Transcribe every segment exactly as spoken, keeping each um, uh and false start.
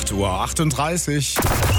acht Uhr achtunddreißig.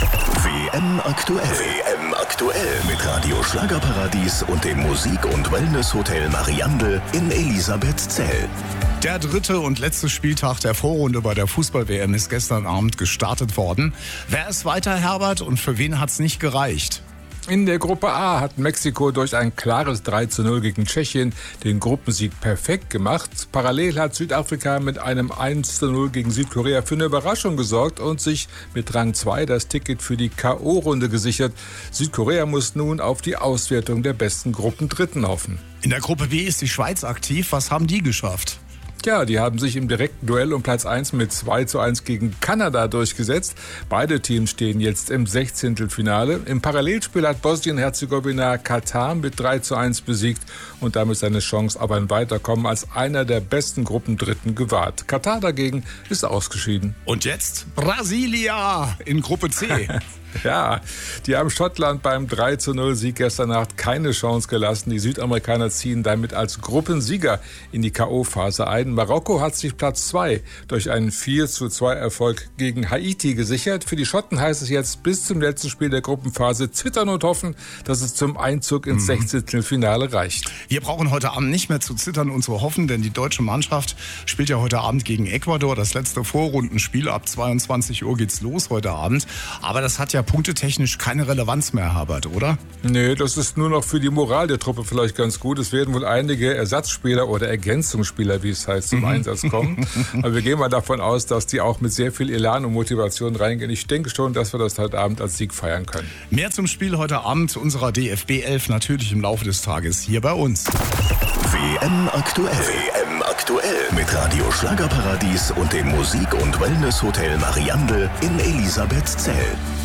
W M aktuell. W M aktuell mit Radio Schlagerparadies und dem Musik- und Wellness-Hotel Mariandel in Elisabethzell. Der dritte und letzte Spieltag der Vorrunde bei der Fußball-W M ist gestern Abend gestartet worden. Wer ist weiter, Herbert, und für wen hat's nicht gereicht? In der Gruppe A hat Mexiko durch ein klares drei zu null gegen Tschechien den Gruppensieg perfekt gemacht. Parallel hat Südafrika mit einem eins zu null gegen Südkorea für eine Überraschung gesorgt und sich mit Rang zwei das Ticket für die K O-Runde gesichert. Südkorea muss nun auf die Auswertung der besten Gruppendritten hoffen. In der Gruppe B ist die Schweiz aktiv. Was haben die geschafft? Ja, die haben sich im direkten Duell um Platz eins mit zwei zu eins gegen Kanada durchgesetzt. Beide Teams stehen jetzt im Sechzehntelfinale. Im Parallelspiel hat Bosnien-Herzegowina Katar mit drei zu eins besiegt und damit seine Chance auf ein Weiterkommen als einer der besten Gruppendritten gewahrt. Katar dagegen ist ausgeschieden. Und jetzt Brasilia in Gruppe C. Ja, die haben Schottland beim drei zu null Sieg gestern Nacht keine Chance gelassen. Die Südamerikaner ziehen damit als Gruppensieger in die K O-Phase ein. Marokko hat sich Platz zwei durch einen vier zu zwei Erfolg gegen Haiti gesichert. Für die Schotten heißt es jetzt bis zum letzten Spiel der Gruppenphase zittern und hoffen, dass es zum Einzug ins mhm. Sechzehntelfinale reicht. Wir brauchen heute Abend nicht mehr zu zittern und zu hoffen, denn die deutsche Mannschaft spielt ja heute Abend gegen Ecuador. Das letzte Vorrundenspiel, ab zweiundzwanzig Uhr geht's los heute Abend. Aber das hat ja punktetechnisch keine Relevanz mehr, Herbert, oder? Nee, das ist nur noch für die Moral der Truppe vielleicht ganz gut. Es werden wohl einige Ersatzspieler oder Ergänzungsspieler, wie es heißt, zum mhm. Einsatz kommen. Aber wir gehen mal davon aus, dass die auch mit sehr viel Elan und Motivation reingehen. Ich denke schon, dass wir das heute Abend als Sieg feiern können. Mehr zum Spiel heute Abend unserer D F B elf natürlich im Laufe des Tages hier bei uns. W M aktuell. W M aktuell mit Radio Schlagerparadies und dem Musik- und Wellness-Hotel Mariandel in Elisabethzell.